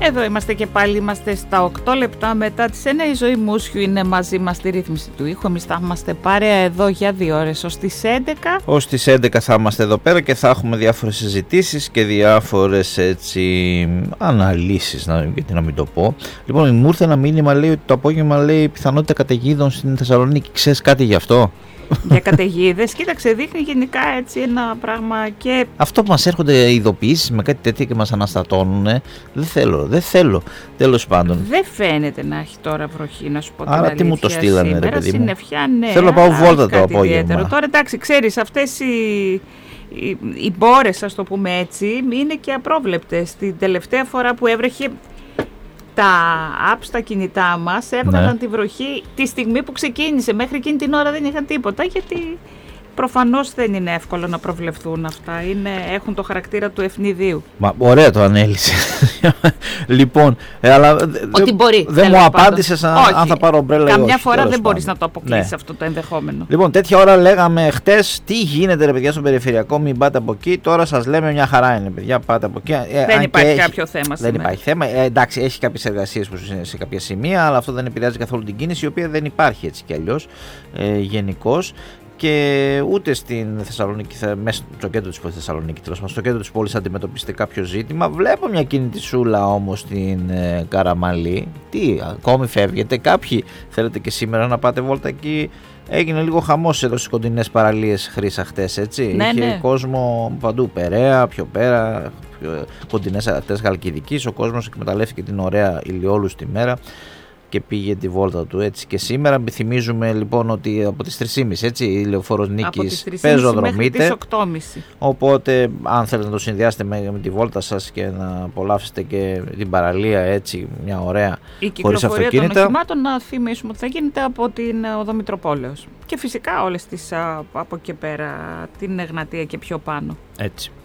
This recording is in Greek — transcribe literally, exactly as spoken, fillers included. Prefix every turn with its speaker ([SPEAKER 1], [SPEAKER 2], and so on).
[SPEAKER 1] Εδώ είμαστε και πάλι, είμαστε στα οκτώ λεπτά μετά τις εννιά. Η Ζωή Μούσιου είναι μαζί μας στη ρύθμιση του ήχου. Εμείς θα είμαστε παρέα εδώ για δύο ώρες ως τις έντεκα.
[SPEAKER 2] Ως τις έντεκα θα είμαστε εδώ πέρα και θα έχουμε διάφορες συζητήσεις και διάφορες έτσι αναλύσεις, να, γιατί να μην το πω. Λοιπόν, μου ήρθε ένα μήνυμα, λέει ότι το απόγευμα λέει πιθανότητα καταιγίδων στην Θεσσαλονίκη. Ξέρεις κάτι γι' αυτό?
[SPEAKER 1] Για καταιγίδες, κοίταξε, δείχνει γενικά έτσι ένα πράγμα και...
[SPEAKER 2] Αυτό που μας έρχονται ειδοποιήσεις με κάτι τέτοια και μας αναστατώνουν, δεν θέλω, δεν θέλω, τέλος πάντων.
[SPEAKER 1] Δεν φαίνεται να έχει τώρα βροχή, να σου πω την
[SPEAKER 2] Άρα
[SPEAKER 1] αλήθεια.
[SPEAKER 2] τι μου το στείλανε σήμερα, ρε παιδί μου.
[SPEAKER 1] Συννεφιά, ναι,
[SPEAKER 2] θέλω να πάω βόλτα το απόγευμα.
[SPEAKER 1] Ιδιαίτερο. Τώρα εντάξει, ξέρεις, αυτές οι, οι, οι μπόρες, ας το πούμε έτσι, είναι και απρόβλεπτες. Την τελευταία φορά που έβρεχε... Τα apps στα κινητά μας έβγαλαν ναι. τη βροχή τη στιγμή που ξεκίνησε. Μέχρι εκείνη την ώρα δεν είχαν τίποτα, γιατί προφανώς δεν είναι εύκολο να προβλεφθούν αυτά. Είναι, έχουν το χαρακτήρα του ευνηδίου.
[SPEAKER 2] Μα ωραία το ανέλησε. Λοιπόν, ε, αλλά
[SPEAKER 1] ότι μπορεί,
[SPEAKER 2] δεν μου απάντησες αν, αν θα πάρω ομπρέλα ή όχι.
[SPEAKER 1] Καμιά φορά δεν μπορείς
[SPEAKER 2] πάντων.
[SPEAKER 1] να το αποκλείσεις
[SPEAKER 2] ναι.
[SPEAKER 1] αυτό το ενδεχόμενο.
[SPEAKER 2] Λοιπόν, τέτοια ώρα λέγαμε χτες τι γίνεται ρε παιδιά στο περιφερειακό, μην πάτε από εκεί. Τώρα σας λέμε μια χαρά είναι παιδιά, πάτε από εκεί. Ε,
[SPEAKER 1] δεν υπάρχει
[SPEAKER 2] έχει,
[SPEAKER 1] κάποιο θέμα
[SPEAKER 2] δεν
[SPEAKER 1] σήμερα.
[SPEAKER 2] υπάρχει θέμα. Ε, εντάξει, έχει κάποιες εργασίες που είναι σε κάποια σημεία, αλλά αυτό δεν επηρεάζει καθόλου την κίνηση, η οποία δεν υπάρχει έτσι κι αλλιώς ε, γενικώς. Και ούτε στην Θεσσαλονίκη, μέσα στο κέντρο της Θεσσαλονίκη, τέλος πάντων, στο κέντρο της πόλης αντιμετωπίζεται κάποιο ζήτημα. Βλέπω μια κινητησούλα όμως στην ε, Καραμαλή. Τι, ακόμη φεύγετε? Κάποιοι θέλετε και σήμερα να πάτε βόλτα εκεί? Έγινε λίγο χαμός εδώ στις κοντινές παραλίες Χρύσα χτες, έτσι.
[SPEAKER 1] Ναι,
[SPEAKER 2] είχε
[SPEAKER 1] ναι.
[SPEAKER 2] κόσμο παντού, Περαία, πιο πέρα, πιο κοντινές ακτές Χαλκιδικής. Ο κόσμος εκμεταλλεύτηκε την ωραία ηλιόλουστη μέρα και πήγε τη βόλτα του έτσι και σήμερα. Θυμίζουμε λοιπόν ότι από τις τρεις και μισή έτσι η Λεωφόρος Νίκης πεζοδρομείται, οπότε αν θέλετε να το συνδυάσετε με, με τη βόλτα σας και να απολαύσετε και την παραλία έτσι μια ωραία χωρίς αυτοκίνητα. Η κυκλοφορία των
[SPEAKER 1] οχημάτων να θυμίσουμε ότι θα γίνεται από την οδό Μητροπόλεως και φυσικά όλες τις από εκεί πέρα την Εγνατία και πιο πάνω.
[SPEAKER 2] Έτσι.